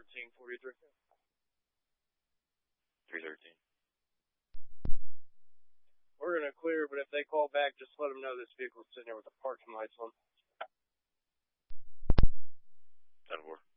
313-43. 313. We're going to clear, but if they call back, just let them know this vehicle's sitting there with the parking lights on. 10-4.